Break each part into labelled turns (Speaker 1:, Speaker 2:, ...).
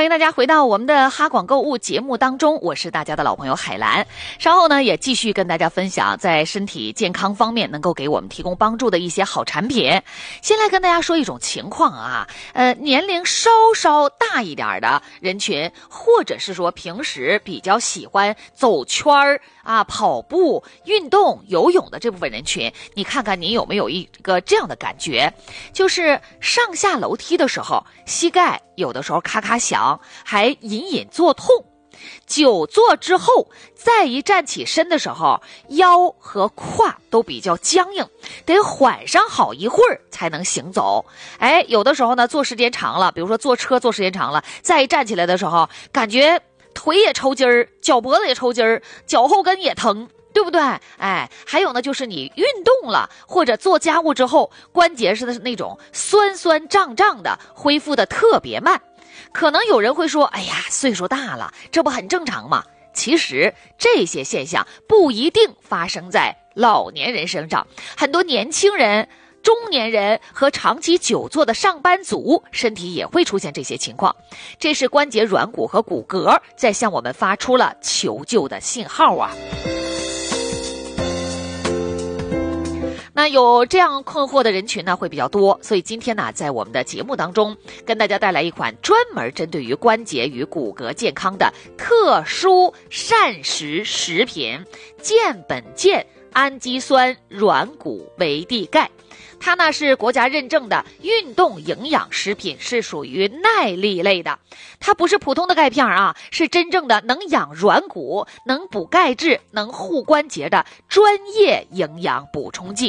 Speaker 1: 迎大家回到我们的哈广购物节目当中，我是大家的老朋友海兰。稍后呢，也继续跟大家分享在身体健康方面能够给我们提供帮助的一些好产品。先来跟大家说一种情况啊，年龄稍稍大一点的人群，或者是说平时比较喜欢走圈儿啊、跑步、运动、游泳的这部分人群，你看看你有没有一个这样的感觉，就是上下楼梯的时候，膝盖有的时候咔咔响，还隐隐作痛。久坐之后，再一站起身的时候，腰和胯都比较僵硬，得缓上好一会儿才能行走。有的时候呢，坐时间长了，比如说坐车坐时间长了，再一站起来的时候，感觉腿也抽筋儿，脚脖子也抽筋儿，脚后跟也疼，对不对？还有呢，就是你运动了或者做家务之后，关节是那种酸酸胀胀的，恢复的特别慢。可能有人会说，哎呀，岁数大了，这不很正常吗？其实这些现象不一定发生在老年人身上，很多年轻人、中年人和长期久坐的上班族身体也会出现这些情况，这是关节软骨和骨骼在向我们发出了求救的信号啊。那有这样困惑的人群呢会比较多，所以今天呢，在我们的节目当中跟大家带来一款专门针对于关节与骨骼健康的特殊膳食食品——健本健氨基酸软骨维 D 钙。它呢是国家认证的运动营养食品，是属于耐力类的。它不是普通的钙片啊，是真正的能养软骨、能补钙质、能护关节的专业营养补充剂。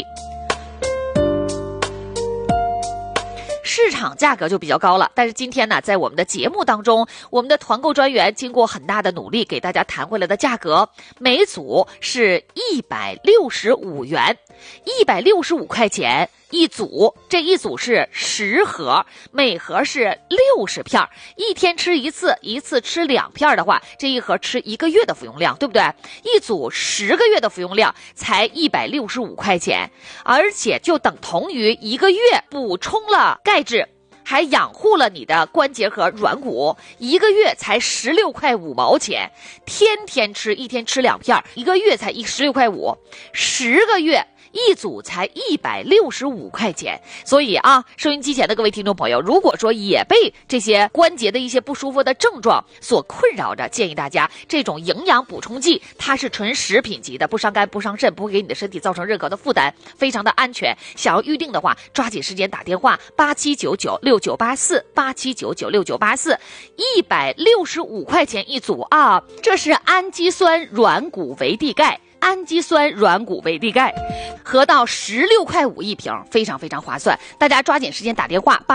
Speaker 1: 市场价格就比较高了，但是今天呢，在我们的节目当中，我们的团购专员经过很大的努力，给大家谈回来的价格，每组是165元，165块钱一组，这一组是10盒，每盒是60片，一天吃一次，一次吃2片的话，这一盒吃1个月的服用量，对不对？一组10个月的服用量才165块钱，而且就等同于1个月补充了钙质，还养护了你的关节和软骨，1个月才16块5毛钱，天天吃，一天吃2片，1个月才16块5，10个月一组才165块钱。所以啊，收音机前的各位听众朋友，如果说也被这些关节的一些不舒服的症状所困扰着，建议大家这种营养补充剂，它是纯食品级的，不伤肝不伤肾，不会给你的身体造成任何的负担，非常的安全。想要预定的话，抓紧时间打电话87996984，87996984，165块钱一组啊！这是氨基酸软骨维 D 钙。氨基酸软骨维 D 钙合到16块5一瓶，非常非常划算。大家抓紧时间打电话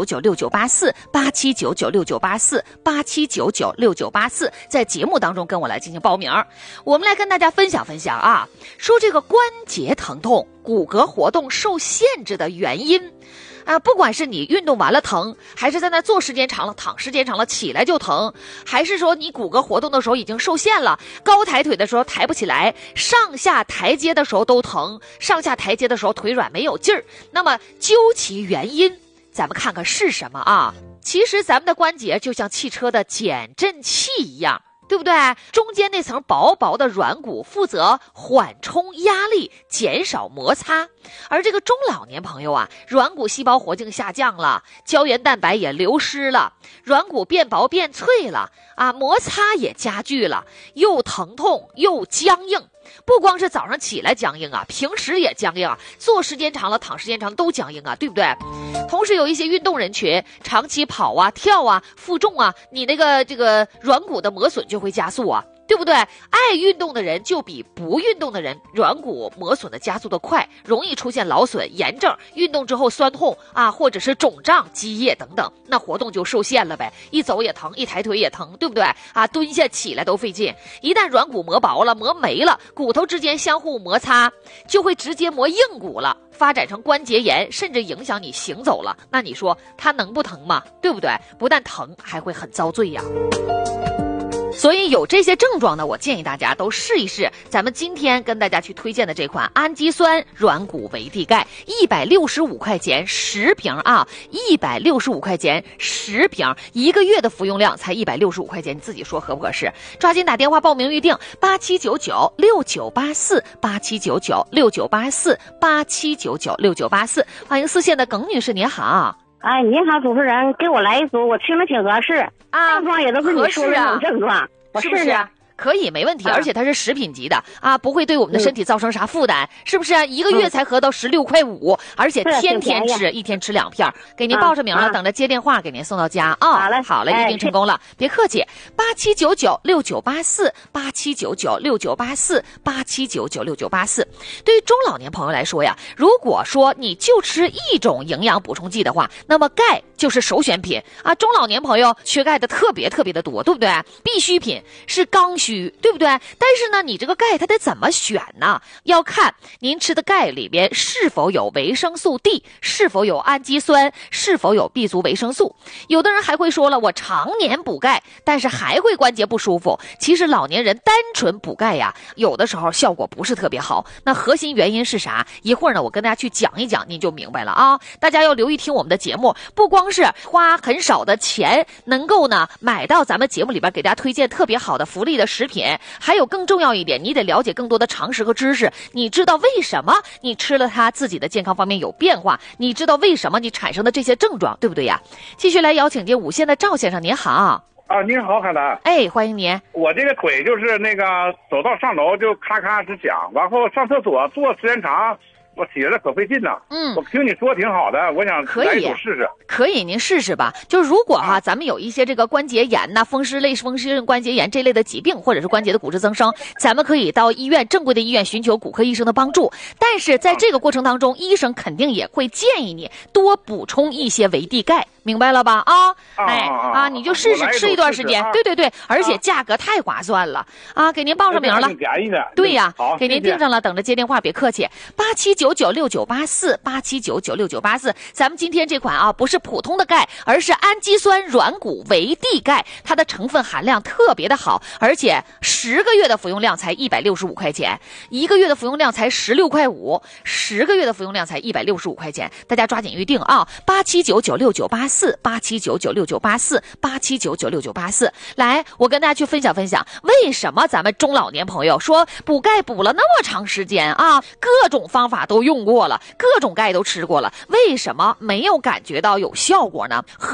Speaker 1: 87996984，87996984，87996984，在节目当中跟我来进行报名。我们来跟大家分享分享啊，说这个关节疼痛、骨骼活动受限制的原因。不管是你运动完了疼，还是在那坐时间长了、躺时间长了起来就疼，还是说你骨骼活动的时候已经受限了，高抬腿的时候抬不起来，上下台阶的时候都疼，上下台阶的时候腿软没有劲儿，那么究其原因，咱们看看是什么啊？其实咱们的关节就像汽车的减震器一样，对不对？中间那层薄薄的软骨负责缓冲压力，减少摩擦。而这个中老年朋友啊，软骨细胞活性下降了，胶原蛋白也流失了，软骨变薄变脆了啊，摩擦也加剧了，又疼痛又僵硬。不光是早上起来僵硬啊，平时也僵硬啊，坐时间长了、躺时间长都僵硬啊，对不对？同时有一些运动人群，长期跑啊、跳啊、负重啊，你这个软骨的磨损就会加速啊，对不对？爱运动的人就比不运动的人软骨磨损的加速的快，容易出现劳损、炎症，运动之后酸痛啊，或者是肿胀、积液等等，那活动就受限了呗，一走也疼，一抬腿也疼，对不对啊？蹲下起来都费劲。一旦软骨磨薄了、磨没了，骨头之间相互摩擦，就会直接磨硬骨了，发展成关节炎，甚至影响你行走了。那你说它能不疼吗？对不对？不但疼，还会很遭罪呀。 所以有这些症状呢，我建议大家都试一试咱们今天跟大家去推荐的这款氨基酸软骨维 D 钙，165块钱10瓶啊，165块钱10瓶，1个月的服用量才165块钱，你自己说合不合适？抓紧打电话报名预定87996984，87996984，87996984，欢迎四线的耿女士，您好。
Speaker 2: 哎，你好，主持人，给我来一组，我听着挺合适啊，症状也都是你说的那种症状，我试试。
Speaker 1: 可以，没问题，而且它是食品级的啊，不会对我们的身体造成啥负担，是不是？1个月才合到16块5，而且天天吃，一天吃2片，给您报上名了，等着接电话给您送到家啊。好嘞，预定成功了，别客气。87996984，87996984，87996984。对于中老年朋友来说呀，如果说你就吃一种营养补充剂的话，那么钙就是首选品啊。中老年朋友缺钙的特别的多，对不对？必需品是刚需，对不对？但是呢，你这个钙它得怎么选呢？要看您吃的钙里边是否有维生素 D， 是否有氨基酸，是否有 B 族维生素。有的人还会说了，我常年补钙，但是还会关节不舒服。其实老年人单纯补钙呀，有的时候效果不是特别好。那核心原因是啥？一会儿呢，我跟大家去讲一讲，您就明白了啊。大家要留意听我们的节目，不光是花很少的钱能够呢买到咱们节目里边给大家推荐特别好的福利的食品，还有更重要一点，你得了解更多的常识和知识。你知道为什么你吃了它自己的健康方面有变化，你知道为什么你产生的这些症状，对不对呀？继续来邀请接5线的赵先生，您好。
Speaker 3: 啊，您好，海兰。
Speaker 1: 哎，欢迎您。
Speaker 3: 我这个腿就是那个走到上楼就咔咔直响，然后上厕所坐时间长，我起来可费劲呐。我听你说挺好的，我想来一组试试。
Speaker 1: 可以，您试试吧。就是如果咱们有一些这个关节炎呐、风湿性关节炎这类的疾病，或者是关节的骨质增生，咱们可以到医院正规的医院寻求骨科医生的帮助。但是在这个过程当中，医生肯定也会建议你多补充一些维 D 钙。明白了吧？你就试试吃一段时间。对，而且价格太划算了啊！给您报上名了，
Speaker 3: 便宜的。
Speaker 1: 对呀，给您订上了，等着接电话，别客气。87996984，87996984。咱们今天这款啊，不是普通的钙，而是氨基酸软骨维 D 钙，它的成分含量特别的好，而且10个月的服用量才165块钱，1个月的服用量才16块5，10个月的服用量才165块钱，大家抓紧预定啊！87996984，87996984，87996984。来，我跟大家去分享，为什么咱们中老年朋友说补钙补了那么长时间啊，各种方法都用过了，各种钙都吃过了，为什么没有感觉到有效果呢？